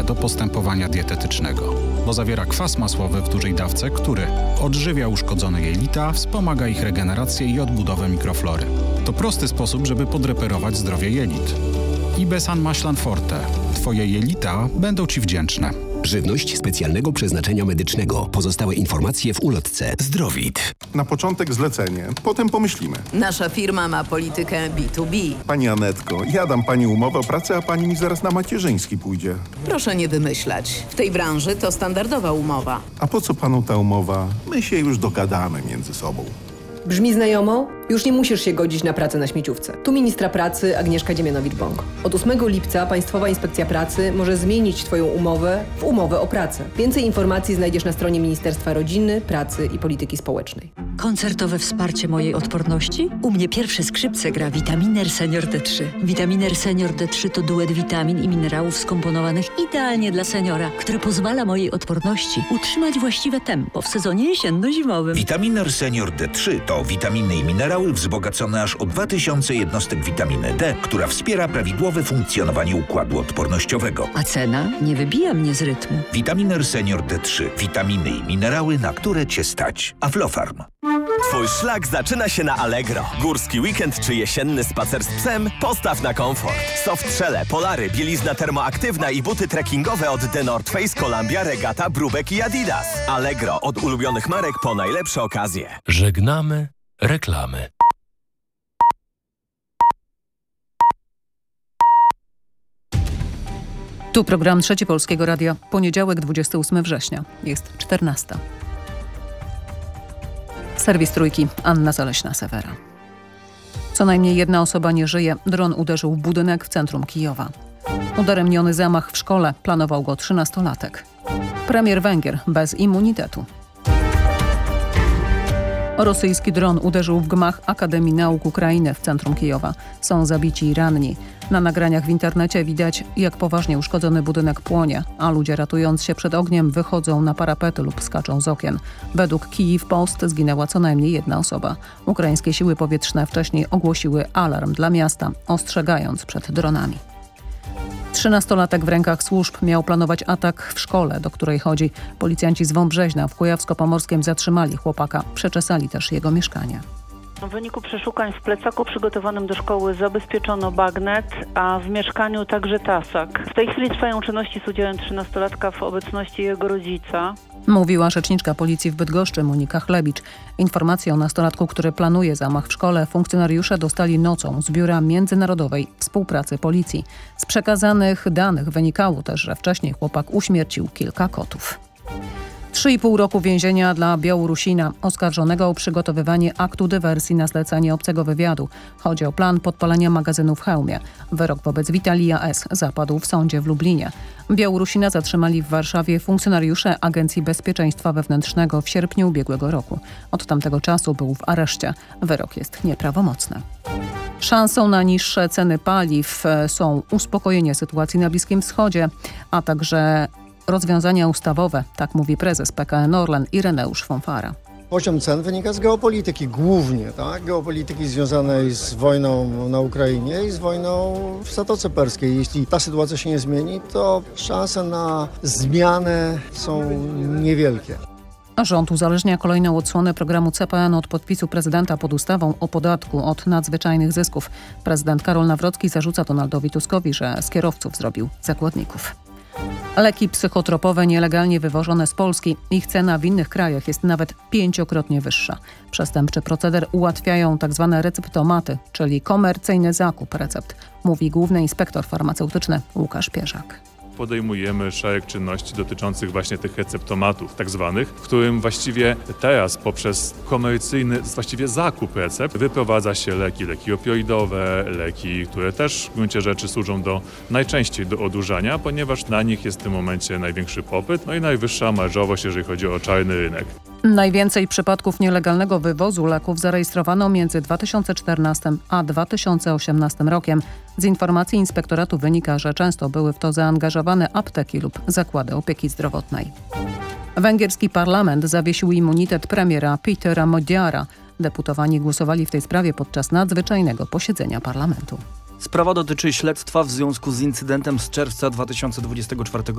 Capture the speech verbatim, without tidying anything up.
do postępowania dietetycznego, bo zawiera kwas masłowy w dużej dawce, który odżywia uszkodzone jelita, wspomaga ich regenerację i odbudowę mikroflory. To prosty sposób, żeby podreperować zdrowie jelit. Ibesan Maślan Forte. Twoje jelita będą Ci wdzięczne. Żywność specjalnego przeznaczenia medycznego. Pozostałe informacje w ulotce. Zdrowit. Na początek zlecenie, potem pomyślimy. Nasza firma ma politykę B dwa B. Pani Anetko, ja dam pani umowę o pracę, a pani mi zaraz na macierzyński pójdzie. Proszę nie wymyślać. W tej branży to standardowa umowa. A po co panu ta umowa? My się już dogadamy między sobą. Brzmi znajomo? Już nie musisz się godzić na pracę na śmieciówce. Tu ministra pracy Agnieszka Dziemianowicz-Bąk. Od ósmego lipca Państwowa Inspekcja Pracy może zmienić Twoją umowę w umowę o pracę. Więcej informacji znajdziesz na stronie Ministerstwa Rodziny, Pracy i Polityki Społecznej. Koncertowe wsparcie mojej odporności? U mnie pierwsze skrzypce gra Vitaminer Senior D trzy. Vitaminer Senior D trzy to duet witamin i minerałów skomponowanych idealnie dla seniora, który pozwala mojej odporności utrzymać właściwe tempo w sezonie jesienno-zimowym. Vitaminer Senior D trzy to witaminy i minerały wzbogacone aż o dwa tysiące jednostek witaminy D, która wspiera prawidłowe funkcjonowanie układu odpornościowego. A cena nie wybija mnie z rytmu. Vitaminer Senior D trzy. Witaminy i minerały, na które Cię stać. Aflofarm. Twój szlak zaczyna się na Allegro. Górski weekend czy jesienny spacer z psem? Postaw na komfort. Soft shelle, polary, bielizna termoaktywna i buty trekkingowe od The North Face, Columbia, Regatta, Brubek i Adidas. Allegro, od ulubionych marek po najlepsze okazje. Żegnamy reklamy. Tu program Trzeci Polskiego Radia. Poniedziałek, dwudziestego ósmego września. Jest czternasta. Serwis Trójki. Anna Zaleśna-Sewera. Co najmniej jedna osoba nie żyje. Dron uderzył w budynek w centrum Kijowa. Udaremniony zamach w szkole. Planował go trzynastolatek. Premier Węgier bez immunitetu. Rosyjski dron uderzył w gmach Akademii Nauk Ukrainy w centrum Kijowa. Są zabici i ranni. Na nagraniach w internecie widać, jak poważnie uszkodzony budynek płonie, a ludzie ratując się przed ogniem wychodzą na parapety lub skaczą z okien. Według Kijów Post zginęła co najmniej jedna osoba. Ukraińskie siły powietrzne wcześniej ogłosiły alarm dla miasta, ostrzegając przed dronami. Trzynastolatek w rękach służb miał planować atak w szkole, do której chodzi. Policjanci z Wąbrzeźna w Kujawsko-Pomorskiem zatrzymali chłopaka. Przeczesali też jego mieszkanie. W wyniku przeszukań w plecaku przygotowanym do szkoły zabezpieczono bagnet, a w mieszkaniu także tasak. W tej chwili trwają czynności z udziałem trzynastolatka w obecności jego rodzica. Mówiła rzeczniczka policji w Bydgoszczy Monika Chlebicz. Informacje o nastolatku, który planuje zamach w szkole, funkcjonariusze dostali nocą z Biura Międzynarodowej Współpracy Policji. Z przekazanych danych wynikało też, że wcześniej chłopak uśmiercił kilka kotów. Trzy i pół roku więzienia dla Białorusina oskarżonego o przygotowywanie aktu dywersji na zlecenie obcego wywiadu. Chodzi o plan podpalenia magazynu w Chełmie. Wyrok wobec Witalija S. zapadł w sądzie w Lublinie. Białorusina zatrzymali w Warszawie funkcjonariusze Agencji Bezpieczeństwa Wewnętrznego w sierpniu ubiegłego roku. Od tamtego czasu był w areszcie. Wyrok jest nieprawomocny. Szansą na niższe ceny paliw są uspokojenie sytuacji na Bliskim Wschodzie, a także rozwiązania ustawowe, tak mówi prezes P K N Orlen Ireneusz Fonfara. Poziom cen wynika z geopolityki głównie, tak? Geopolityki związanej z wojną na Ukrainie i z wojną w Zatoce Perskiej. Jeśli ta sytuacja się nie zmieni, to szanse na zmianę są niewielkie. Rząd uzależnia kolejną odsłonę programu C P N od podpisu prezydenta pod ustawą o podatku od nadzwyczajnych zysków. Prezydent Karol Nawrocki zarzuca Donaldowi Tuskowi, że z kierowców zrobił zakładników. Leki psychotropowe nielegalnie wywożone z Polski. Ich cena w innych krajach jest nawet pięciokrotnie wyższa. Przestępczy proceder ułatwiają tzw. receptomaty, czyli komercyjny zakup recept, mówi główny inspektor farmaceutyczny Łukasz Pierzak. Podejmujemy szereg czynności dotyczących właśnie tych receptomatów tak zwanych, w którym właściwie teraz poprzez komercyjny właściwie zakup recept wyprowadza się leki, leki opioidowe, leki, które też w gruncie rzeczy służą do najczęściej do odurzania, ponieważ na nich jest w tym momencie największy popyt, no i najwyższa marżowość, jeżeli chodzi o czarny rynek. Najwięcej przypadków nielegalnego wywozu leków zarejestrowano między dwa tysiące czternastym a dwa tysiące osiemnastym rokiem. Z informacji inspektoratu wynika, że często były w to zaangażowane apteki lub zakłady opieki zdrowotnej. Węgierski parlament zawiesił immunitet premiera Petera Modiara. Deputowani głosowali w tej sprawie podczas nadzwyczajnego posiedzenia parlamentu. Sprawa dotyczy śledztwa w związku z incydentem z czerwca dwa tysiące dwudziestego czwartego